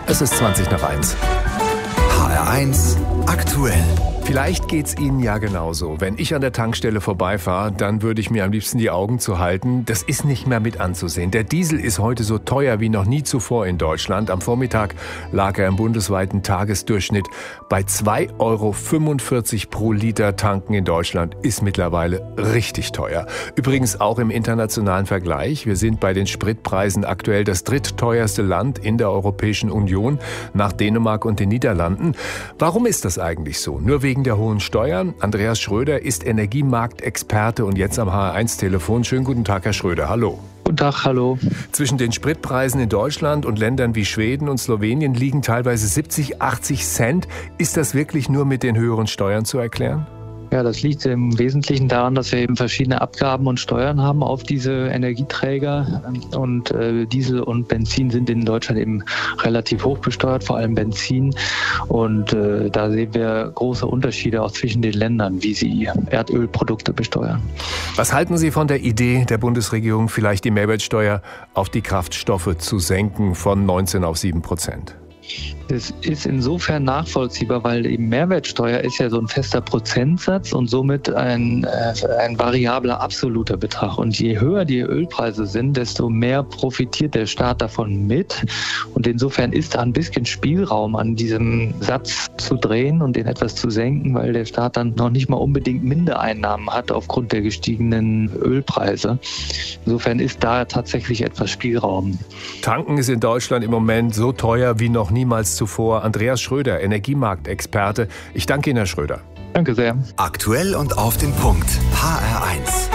Es ist 20 nach 1. HR1 aktuell. Vielleicht geht's Ihnen ja genauso. Wenn ich an der Tankstelle vorbeifahre, dann würde ich mir am liebsten die Augen zuhalten. Das ist nicht mehr mit anzusehen. Der Diesel ist heute so teuer wie noch nie zuvor in Deutschland. Am Vormittag lag er im bundesweiten Tagesdurchschnitt bei 2,45 € pro Liter. Tanken in Deutschland ist mittlerweile richtig teuer. Übrigens auch im internationalen Vergleich. Wir sind bei den Spritpreisen aktuell das drittteuerste Land in der Europäischen Union nach Dänemark und den Niederlanden. Warum ist das eigentlich so? Nur wegen der hohen Steuern? Andreas Schröder ist Energiemarktexperte und jetzt am HR1-Telefon. Schönen guten Tag, Herr Schröder. Hallo. Guten Tag, hallo. Zwischen den Spritpreisen in Deutschland und Ländern wie Schweden und Slowenien liegen teilweise 70, 80 Cent. Ist das wirklich nur mit den höheren Steuern zu erklären? Ja, das liegt im Wesentlichen daran, dass wir eben verschiedene Abgaben und Steuern haben auf diese Energieträger. Und Diesel und Benzin sind in Deutschland eben relativ hoch besteuert, vor allem Benzin. Und da sehen wir große Unterschiede auch zwischen den Ländern, wie sie Erdölprodukte besteuern. Was halten Sie von der Idee der Bundesregierung, vielleicht die Mehrwertsteuer auf die Kraftstoffe zu senken von 19 auf 7%? Das ist insofern nachvollziehbar, weil eben Mehrwertsteuer ist ja so ein fester Prozentsatz und somit ein variabler absoluter Betrag. Und je höher die Ölpreise sind, desto mehr profitiert der Staat davon mit. Und insofern ist da ein bisschen Spielraum an diesem Satz zu drehen und den etwas zu senken, weil der Staat dann noch nicht mal unbedingt Mindereinnahmen hat aufgrund der gestiegenen Ölpreise. Insofern ist da tatsächlich etwas Spielraum. Tanken ist in Deutschland im Moment so teuer wie noch niemals zuvor. Andreas Schröder, Energiemarktexperte. Ich danke Ihnen, Herr Schröder. Danke sehr. Aktuell und auf den Punkt. HR1.